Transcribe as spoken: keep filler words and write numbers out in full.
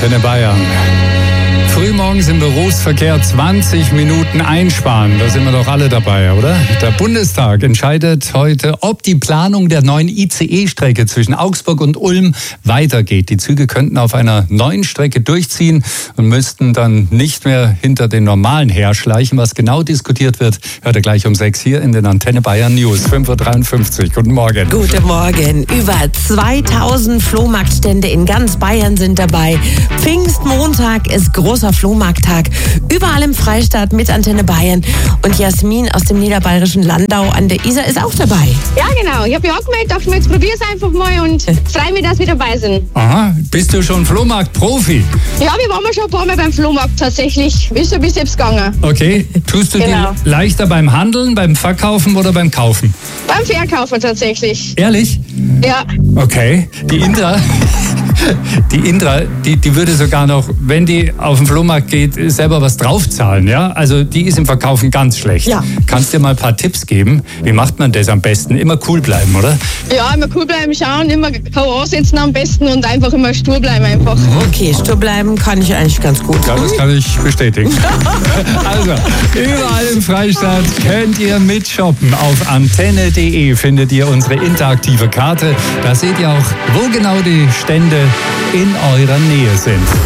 Antenne Bayern. Frühmorgens im Berufsverkehr zwanzig Minuten einsparen. Da sind wir doch alle dabei, oder? Der Bundestag entscheidet heute, ob die Planung der neuen I C E-Strecke zwischen Augsburg und Ulm weitergeht. Die Züge könnten auf einer neuen Strecke durchziehen und müssten dann nicht mehr hinter den normalen herschleichen. Was genau diskutiert wird, hört ihr gleich um sechs hier in den Antenne Bayern News. fünf Uhr dreiundfünfzig. Guten Morgen. Guten Morgen. Über zweitausend Flohmarktstände in ganz Bayern sind dabei. Pfingstmontag ist großer Flohmarkttag. Überall im Freistaat mit Antenne Bayern. Und Jasmin aus dem niederbayerischen Landau an der Isar ist auch dabei. Ja, genau. Ich habe mich angemeldet, dachte mir, jetzt probiere es einfach mal und freue mich, dass wir dabei sind. Aha, bist du schon Flohmarkt-Profi? Ja, wir waren schon ein paar Mal beim Flohmarkt tatsächlich. Ist so bis jetzt gegangen. Okay, tust du Genau. dir leichter beim Handeln, beim Verkaufen oder beim Kaufen? Beim Verkaufen tatsächlich. Ehrlich? Ja. Okay, die Indra, die Indra, die, die würde sogar noch, wenn die auf den Flohmarkt geht, selber was draufzahlen, ja? Also die ist im Verkaufen ganz schlecht. Ja. Kannst dir mal ein paar Tipps geben? Wie macht man das am besten? Immer cool bleiben, oder? Ja, immer cool bleiben, schauen, immer K O ansetzen am besten und einfach immer stur bleiben einfach. Okay, stur bleiben kann ich eigentlich ganz gut. Ja, das kann ich bestätigen. Also, überall im Freistaat könnt ihr mitshoppen. Auf antenne punkt de findet ihr unsere interaktive Karte. Da seht ihr auch, wo genau die Stände in eurer Nähe sind.